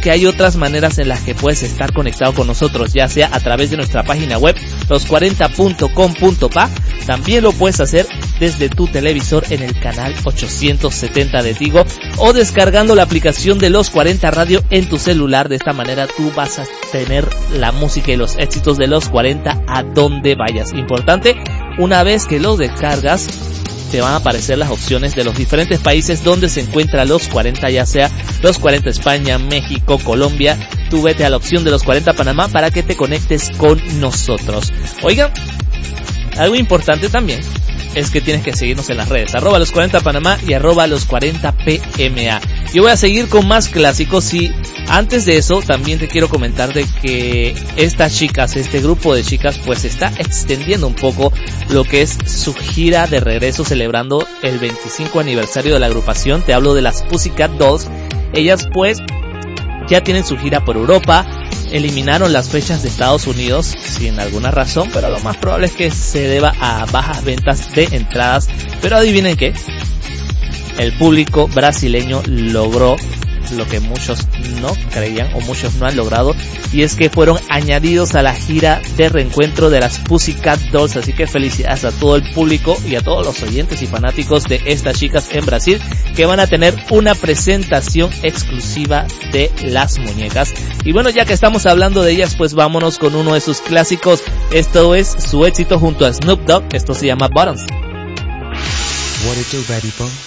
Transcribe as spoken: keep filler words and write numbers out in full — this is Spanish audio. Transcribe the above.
que hay otras maneras en las que puedes estar conectado con nosotros, ya sea a través de nuestra página web los cuarenta punto com punto pa. También lo puedes hacer desde tu televisor en el canal ochocientos setenta de Tigo o descargando la aplicación de Los cuarenta Radio en tu celular. De esta manera tú vas a tener la música y los éxitos de Los cuarenta a donde vayas. Importante, una vez que lo descargas te van a aparecer las opciones de los diferentes países donde se encuentra Los cuarenta, ya sea Los cuarenta España, México, Colombia. Tú vete a la opción de Los cuarenta Panamá para que te conectes con nosotros. Oigan, algo importante también es que tienes que seguirnos en las redes, arroba los cuarenta Panamá y arroba los cuarenta P M A. Yo voy a seguir con más clásicos y antes de eso también te quiero comentar de que estas chicas, este grupo de chicas, pues está extendiendo un poco lo que es su gira de regreso celebrando el veinticinco aniversario de la agrupación. Te hablo de las Pussycat Dolls. Ellas pues ya tienen su gira por Europa. Eliminaron las fechas de Estados Unidos sin alguna razón, pero lo más probable es que se deba a bajas ventas de entradas. Pero adivinen qué, el público brasileño logró lo que muchos no creían o muchos no han logrado, y es que fueron añadidos a la gira de reencuentro de las Pussycat Dolls. Así que felicidades a todo el público y a todos los oyentes y fanáticos de estas chicas en Brasil, que van a tener una presentación exclusiva de las muñecas. Y bueno, ya que estamos hablando de ellas, pues vámonos con uno de sus clásicos. Esto es su éxito junto a Snoop Dogg. Esto se llama Buttons. What it do, baby boy?